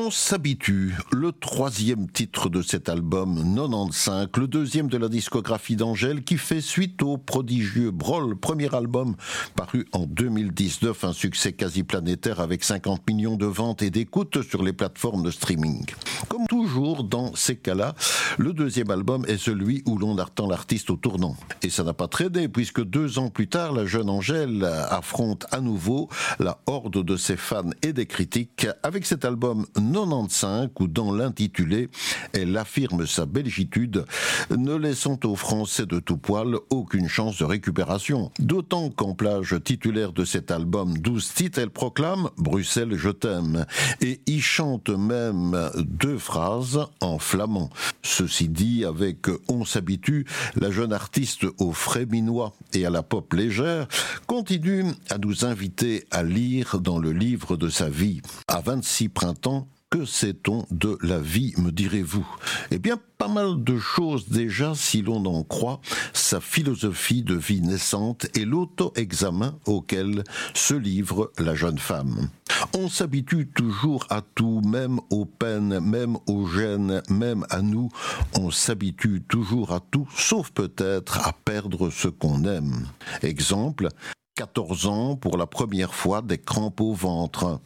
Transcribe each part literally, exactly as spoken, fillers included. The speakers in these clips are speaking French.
On s'habitue, le troisième titre de cet album quatre-vingt-quinze, le deuxième de la discographie d'Angèle qui fait suite au prodigieux Brol, premier album paru en deux mille dix-neuf, un succès quasi planétaire avec cinquante millions de ventes et d'écoutes sur les plateformes de streaming. Comme toujours dans ces cas-là, le deuxième album est celui où l'on attend l'artiste au tournant. Et ça n'a pas traîné puisque deux ans plus tard, la jeune Angèle affronte à nouveau la horde de ses fans et des critiques avec cet album quatre-vingt-quinze où dans l'intitulé, elle affirme sa belgitude, ne laissant aux Français de tout poil aucune chance de récupération. D'autant qu'en plage titulaire de cet album douze titres, elle proclame « Bruxelles, je t'aime » et y chante même deux phrases en flamand. Ceci dit, avec « On s'habitue », la jeune artiste au frais minois et à la pop légère continue à nous inviter à lire dans le livre de sa vie. À vingt-six printemps, que sait-on de la vie, me direz-vous ? Eh bien, pas mal de choses déjà, si l'on en croit sa philosophie de vie naissante et l'auto-examen auquel se livre la jeune femme. On s'habitue toujours à tout, même aux peines, même aux gênes, même à nous. On s'habitue toujours à tout, sauf peut-être à perdre ce qu'on aime. Exemple, quatorze ans, pour la première fois, des crampes au ventre.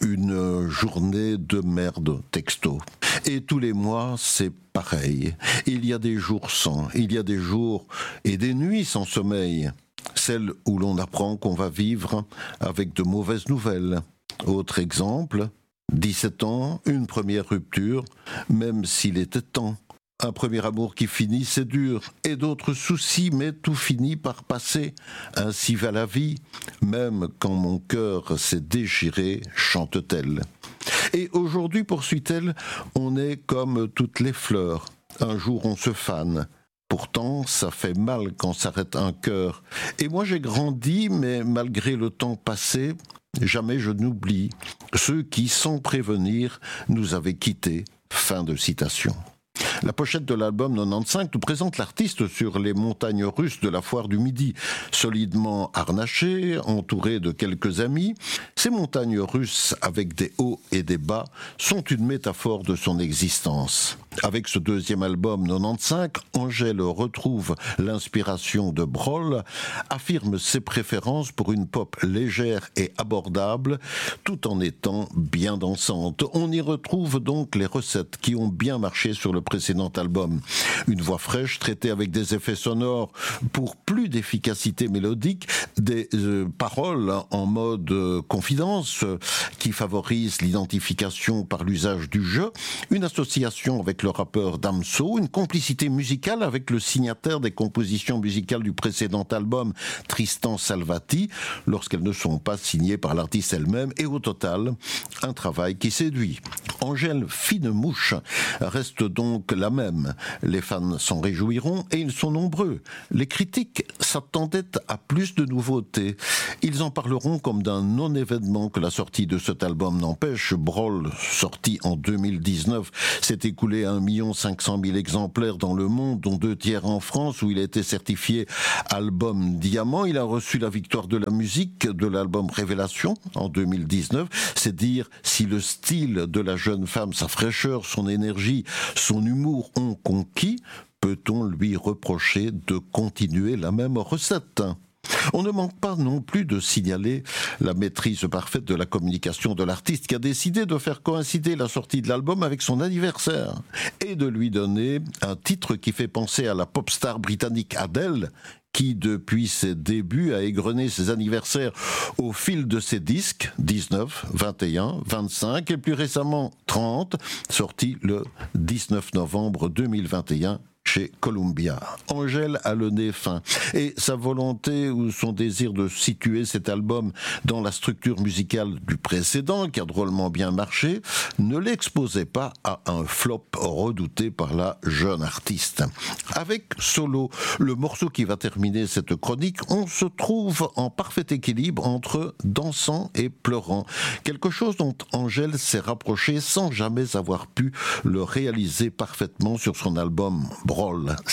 Une journée de merde texto. Et tous les mois, c'est pareil. Il y a des jours sans, il y a des jours et des nuits sans sommeil. Celles où l'on apprend qu'on va vivre avec de mauvaises nouvelles. Autre exemple, dix-sept ans, une première rupture, même s'il était temps. Un premier amour qui finit, c'est dur. Et d'autres soucis, mais tout finit par passer. Ainsi va la vie. Même quand mon cœur s'est déchiré, chante-t-elle. Et aujourd'hui, poursuit-elle, on est comme toutes les fleurs. Un jour, on se fane. Pourtant, ça fait mal quand s'arrête un cœur. Et moi, j'ai grandi, mais malgré le temps passé, jamais je n'oublie ceux qui, sans prévenir, nous avaient quittés. Fin de citation. La pochette de l'album quatre-vingt-quinze nous présente l'artiste sur les montagnes russes de la foire du Midi, solidement harnaché, entouré de quelques amis. Ces montagnes russes, avec des hauts et des bas, sont une métaphore de son existence. Avec ce deuxième album quatre-vingt-quinze, Angèle retrouve l'inspiration de Brol, affirme ses préférences pour une pop légère et abordable, tout en étant bien dansante. On y retrouve donc les recettes qui ont bien marché sur le précédent album. Une voix fraîche traitée avec des effets sonores pour plus d'efficacité mélodique, des euh, paroles en mode euh, confidence euh, qui favorisent l'identification par l'usage du jeu, une association avec le rappeur Damso, une complicité musicale avec le signataire des compositions musicales du précédent album, Tristan Salvati, lorsqu'elles ne sont pas signées par l'artiste elle-même, et au total, un travail qui séduit. Angèle Fine Mouche reste donc la même. Les fans s'en réjouiront et ils sont nombreux. Les critiques s'attendaient à plus de nouveautés. Ils en parleront comme d'un non-événement que la sortie de cet album n'empêche. Brol, sorti en deux mille dix-neuf, s'est écoulé à un million cinq cent mille exemplaires dans le monde, dont deux tiers en France où il a été certifié album diamant. Il a reçu la victoire de la musique de l'album Révélation en deux mille dix-neuf. C'est dire si le style de la jeune femme, sa fraîcheur, son énergie, son humour ont conquis, peut-on lui reprocher de continuer la même recette ? On ne manque pas non plus de signaler la maîtrise parfaite de la communication de l'artiste qui a décidé de faire coïncider la sortie de l'album avec son anniversaire et de lui donner un titre qui fait penser à la pop star britannique Adele, qui, depuis ses débuts, a égrené ses anniversaires au fil de ses disques, dix-neuf, vingt et un, vingt-cinq et plus récemment trente, sorti le dix-neuf novembre deux mille vingt et un chez Columbia. Angèle a le nez fin et sa volonté ou son désir de situer cet album dans la structure musicale du précédent, qui a drôlement bien marché, ne l'exposait pas à un flop redouté par la jeune artiste. Avec Solo, le morceau qui va terminer cette chronique, on se trouve en parfait équilibre entre dansant et pleurant. Quelque chose dont Angèle s'est rapprochée sans jamais avoir pu le réaliser parfaitement sur son album Brol. C'est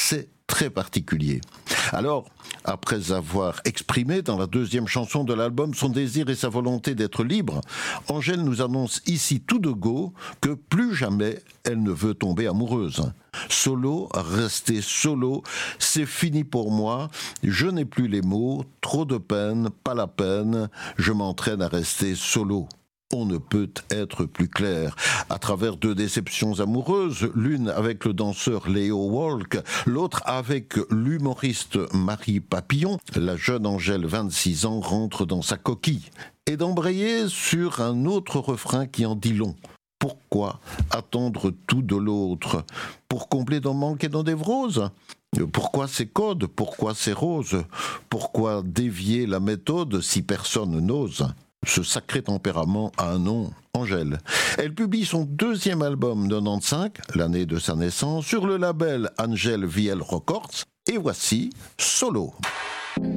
très particulier. Alors, après avoir exprimé dans la deuxième chanson de l'album son désir et sa volonté d'être libre, Angèle nous annonce ici tout de go que plus jamais elle ne veut tomber amoureuse. Solo, rester solo, c'est fini pour moi, je n'ai plus les mots, trop de peine, pas la peine, je m'entraîne à rester solo. On ne peut être plus clair. À travers deux déceptions amoureuses, l'une avec le danseur Léo Walk, l'autre avec l'humoriste Marie Papillon, la jeune Angèle, vingt-six ans, rentre dans sa coquille. Et d'embrayer sur un autre refrain qui en dit long. Pourquoi attendre tout de l'autre? Pour combler nos manques et nos névroses? Pourquoi ces codes? Pourquoi ces roses? Pourquoi dévier la méthode si personne n'ose? Ce sacré tempérament a un nom, Angèle. Elle publie son deuxième album quatre-vingt-quinze, l'année de sa naissance, sur le label Angel V L Records. Et voici Solo.